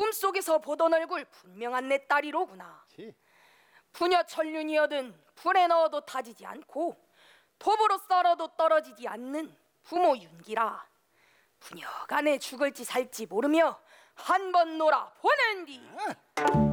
꿈속에서 보던 얼굴 분명한 내 딸이로구나. 그치. 부녀 천륜이여든 불에 넣어도 타지지 않고 톱으로 썰어도 떨어지지 않는 부모 윤기라. 부녀가 내 죽을지 살지 모르며 한 번 놀아 보는디.